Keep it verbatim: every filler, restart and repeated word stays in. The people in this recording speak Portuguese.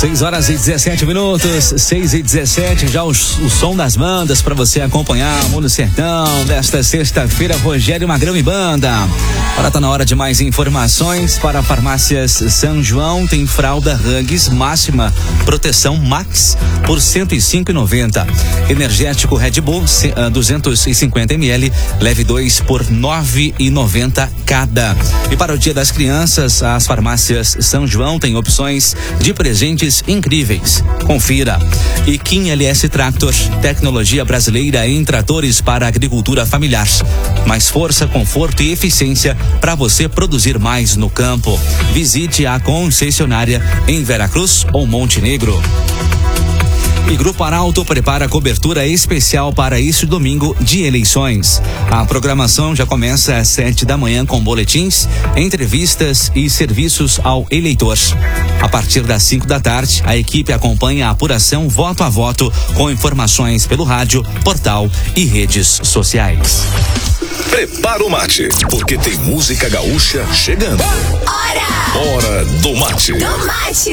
seis horas e dezessete minutos, seis e dezessete, já o, o som das bandas para você acompanhar o Mundo Sertão desta sexta-feira, Rogério Magrão e Banda. Agora tá na hora de mais informações para Farmácias São João. Tem fralda Huggies máxima proteção Max por cento e cinco reais e noventa centavos. Energético Red Bull duzentos e cinquenta mililitros, leve dois por nove reais e noventa centavos cada. E para o Dia das Crianças, as Farmácias São João têm opções de presentes incríveis. Confira. E Kim L S Tractor, tecnologia brasileira em tratores para a agricultura familiar. Mais força, conforto e eficiência para você produzir mais no campo. Visite a concessionária em Veracruz ou Montenegro. E Grupo Arauto prepara cobertura especial para este domingo de eleições. A programação já começa às sete da manhã com boletins, entrevistas e serviços ao eleitor. A partir das cinco da tarde, a equipe acompanha a apuração voto a voto com informações pelo rádio, portal e redes sociais. Prepara o mate, porque tem música gaúcha chegando. Hora! Hora do mate. Do mate!